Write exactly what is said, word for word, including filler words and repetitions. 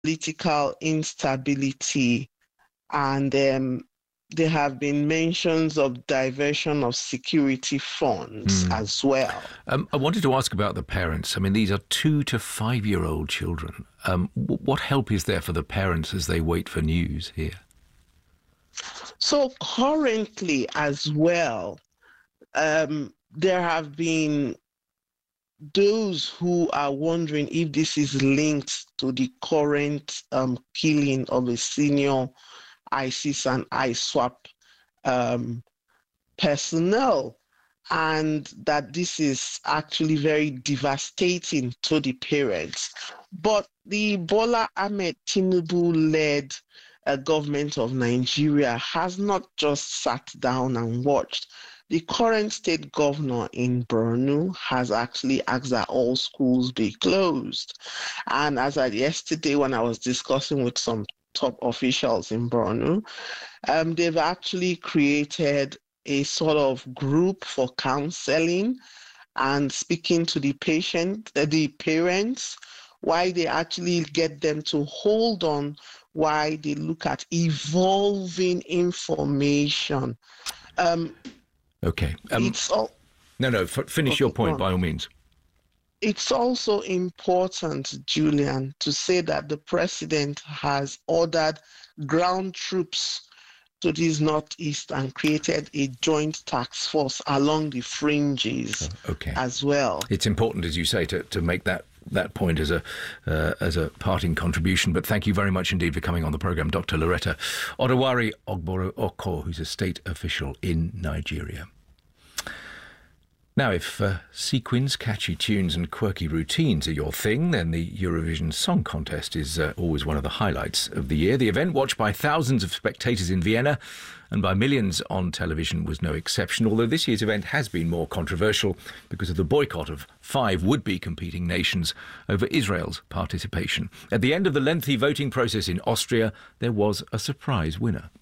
political instability, and um, there have been mentions of diversion of security funds Mm. as well. Um, I wanted to ask about the parents. I mean, these are two to five-year-old children. Um, w- what help is there for the parents as they wait for news here? So currently as well, um, there have been those who are wondering if this is linked to the current um, killing of a senior ISIS and ISWAP um, personnel, and that this is actually very devastating to the parents. But the Bola Ahmed Tinubu-led uh, government of Nigeria has not just sat down and watched. The current state governor in Borno has actually asked that all schools be closed. And as I yesterday, when I was discussing with some top officials in Borno, um, they've actually created a sort of group for counseling and speaking to the patient, uh, the parents, why they actually get them to hold on, why they look at evolving information. Um, Okay. Um, it's all, no, no, f- finish okay, your point on. by all means. It's also important, Julian, to say that the president has ordered ground troops to this northeast and created a joint task force along the fringes oh, okay. as well. It's important, as you say, to, to make that, that point as a uh, as a parting contribution. But thank you very much indeed for coming on the programme, Doctor Loretta Odawari Ogboro Oko, who's a state official in Nigeria. Now, if uh, sequins, catchy tunes and quirky routines are your thing, then the Eurovision Song Contest is uh, always one of the highlights of the year. The event, watched by thousands of spectators in Vienna and by millions on television, was no exception, although this year's event has been more controversial because of the boycott of five would-be competing nations over Israel's participation. At the end of the lengthy voting process in Austria, there was a surprise winner.